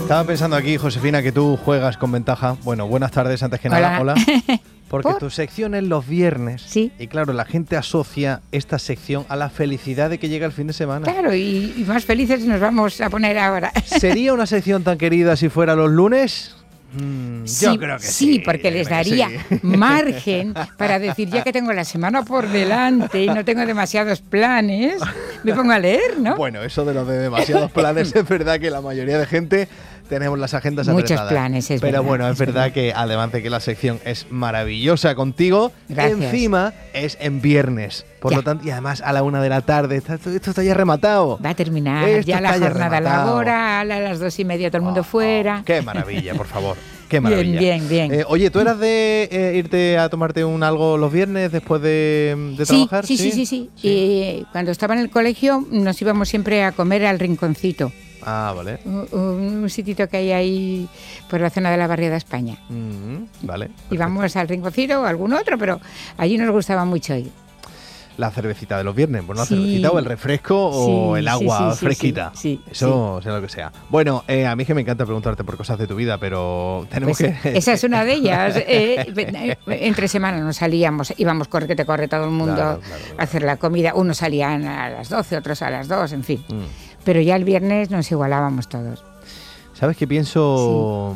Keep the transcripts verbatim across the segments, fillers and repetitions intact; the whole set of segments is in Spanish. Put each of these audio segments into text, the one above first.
Estaba pensando aquí, Josefina, que tú juegas con ventaja. Bueno, buenas tardes, antes que nada. Hola. Hola. Porque ¿Por? tu sección es los viernes. Sí. Y claro, la gente asocia esta sección a la felicidad de que llega el fin de semana. Claro, y, y más felices nos vamos a poner ahora. ¿Sería una sección tan querida si fuera los lunes? Mm, Sí, yo creo que sí. sí, porque les creo que daría sí. margen para decir, ya que tengo la semana por delante y no tengo demasiados planes, me pongo a leer, ¿no? Bueno, eso de los de demasiados planes es verdad que la mayoría de gente tenemos las agendas Muchos apretadas. planes, es Pero verdad, bueno, es, es verdad, verdad. que además de que la sección es maravillosa contigo, Gracias. encima es en viernes. Por Ya. lo tanto, y además a la una de la tarde, está- esto, esto está ya rematado. Va a terminar Esto ya la está ya jornada rematado. laboral, a las dos y media todo el mundo Oh, fuera. oh, qué maravilla, por favor. Qué Bien, maravilla. bien, bien. Eh, oye, ¿tú eras de eh, irte a tomarte un algo los viernes después de, de Sí, trabajar? sí, sí, sí, sí. Y cuando estaba en el colegio nos íbamos siempre a comer al Rinconcito, Ah, vale. un, un- un sitito que hay ahí por la zona de la Barriada España. Mm, vale. perfecto. Íbamos al Rinconcito o a algún otro, pero allí nos gustaba mucho ir. La cervecita de los viernes, bueno, la Sí. cervecita o el refresco o Sí, el sí, agua sí, sí, fresquita. sí, sí, Eso sea lo que sea. Bueno, eh, a mí que me encanta preguntarte por cosas de tu vida, pero tenemos Pues, que... esa es una de ellas. Eh, entre semanas nos salíamos, íbamos corre que te corre todo el mundo Claro, claro, claro. a hacer la comida. Unos salían a las doce, otros a las dos, en fin. Mm. Pero ya el viernes nos igualábamos todos. ¿Sabes qué pienso?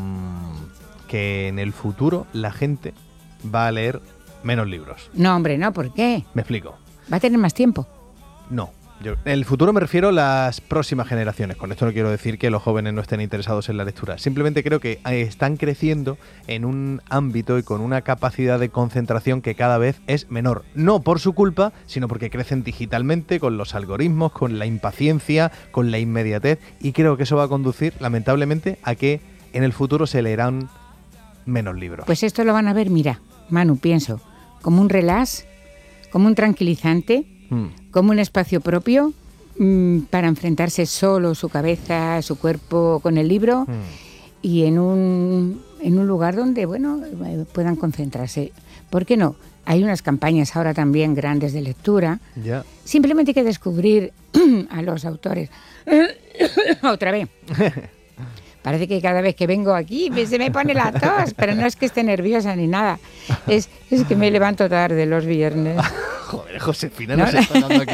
Mm, Que en el futuro la gente va a leer menos libros. No, hombre, no, ¿por qué? Me explico. Va a tener más tiempo. No. Yo, en el futuro me refiero a las próximas generaciones. Con esto no quiero decir que los jóvenes no estén interesados en la lectura. Simplemente creo que eh, están creciendo en un ámbito y con una capacidad de concentración que cada vez es menor. No por su culpa, sino porque crecen digitalmente, con los algoritmos, con la impaciencia, con la inmediatez. Y creo que eso va a conducir, lamentablemente, a que en el futuro se leerán menos libros. Pues esto lo van a ver, mira, Manu, pienso, como un relax, como un tranquilizante, Mm. como un espacio propio mmm, para enfrentarse solo su cabeza, su cuerpo con el libro Mm. y en un, en un lugar donde, bueno, eh, puedan concentrarse. ¿Por qué no? Hay unas campañas ahora también grandes de lectura. Ya. Simplemente hay que descubrir a los autores. Otra vez. Parece que cada vez que vengo aquí me- se me pone la tos, pero no es que esté nerviosa ni nada. Es, es que me levanto tarde los viernes. Joder, Josefina, No, nos está dando aquí